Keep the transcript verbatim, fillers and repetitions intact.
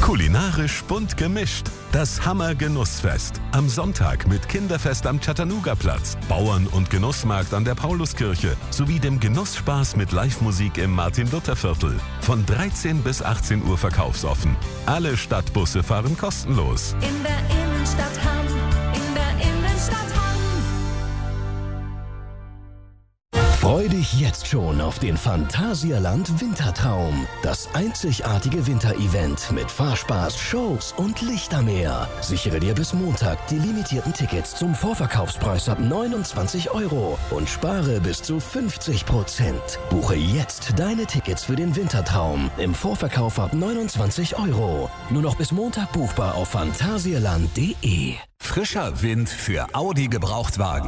Kulinarisch bunt gemischt. Das Hammer-Genussfest. Am Sonntag mit Kinderfest am Chattanooga-Platz, Bauern- und Genussmarkt an der Pauluskirche sowie dem Genussspaß mit Live-Musik im Martin-Luther-Viertel. Von dreizehn bis achtzehn Uhr verkaufsoffen. Alle Stadtbusse fahren kostenlos. In der Innenstadt Hamm, in der Innenstadt Hamm. Freu dich jetzt schon auf den Phantasialand Wintertraum. Das einzigartige Winterevent mit Fahrspaß, Shows und Lichtermeer. Sichere dir bis Montag die limitierten Tickets zum Vorverkaufspreis ab neunundzwanzig Euro und spare bis zu fünfzig Prozent. Buche jetzt deine Tickets für den Wintertraum im Vorverkauf ab neunundzwanzig Euro. Nur noch bis Montag buchbar auf phantasialand punkt de. Frischer Wind für Audi Gebrauchtwagen.